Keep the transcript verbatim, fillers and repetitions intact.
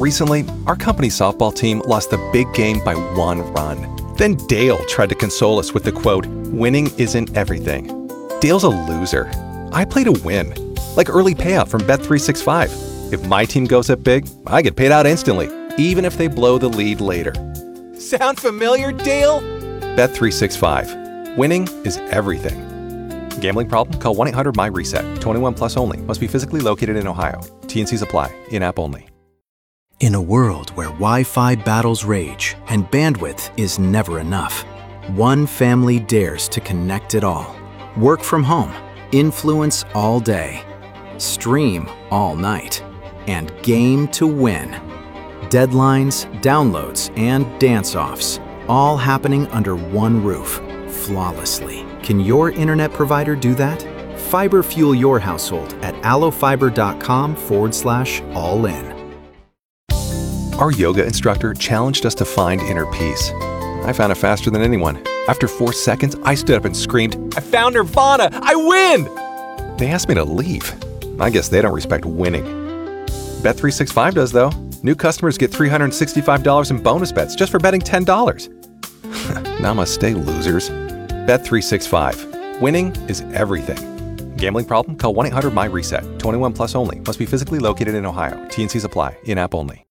Recently, our company's softball team lost the big game by one run. Then Dale tried to console us with the quote, "Winning isn't everything." Dale's a loser. I play to win, like early payout from Bet three sixty-five. If my team goes up big, I get paid out instantly, even if they blow the lead later. Sound familiar, Dale? Bet three sixty-five. Winning is everything. Gambling problem? Call one eight hundred M Y reset. twenty-one plus only. Must be physically located in Ohio. T and Cs apply. In-app only. In a world where Wi-Fi battles rage and bandwidth is never enough, one family dares to connect it all. Work from home, influence all day, stream all night, and game to win. Deadlines, downloads, and dance-offs, all happening under one roof, flawlessly. Can your internet provider do that? Fiber fuel your household at allofiber.com forward slash all in. Our yoga instructor challenged us to find inner peace. I found it faster than anyone. After four seconds, I stood up and screamed, "I found Nirvana! I win!" They asked me to leave. I guess they don't respect winning. Bet three sixty-five does, though. New customers get three hundred sixty-five dollars in bonus bets just for betting ten dollars. Namaste, losers. Bet three sixty-five. Winning is everything. Gambling problem? Call one eight hundred M Y reset. twenty-one plus only. Must be physically located in Ohio. T and Cs apply. In-app only.